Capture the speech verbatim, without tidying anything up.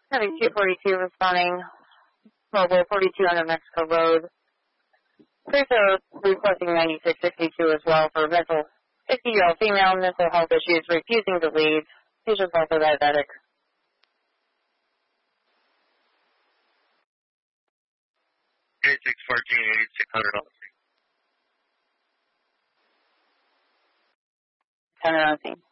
Having two forty-two responding, mobile forty-two on New Mexico Road. Crusoe requesting ninety-six sixty-two as well for mental fifty-year-old female, mental health issues, refusing to leave. Patient's also diabetic. eighty-six fourteen, eighty-six hundred dollars. ten on scene.